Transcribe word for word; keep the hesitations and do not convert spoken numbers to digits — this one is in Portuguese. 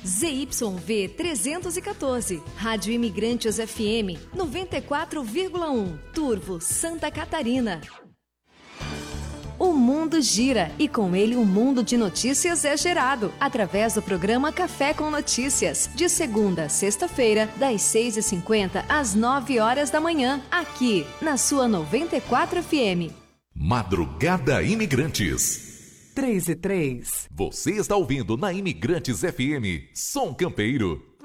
Z Y V trezentos e quatorze, Rádio Imigrantes F M noventa e quatro vírgula um, Turvo, Santa Catarina. O mundo gira e com ele um mundo de notícias é gerado através do programa Café com Notícias, de segunda a sexta-feira, das seis e cinquenta às nove horas da manhã, aqui na sua noventa e quatro F M. Madrugada Imigrantes. três e três. Você está ouvindo na Imigrantes F M, Som Campeiro.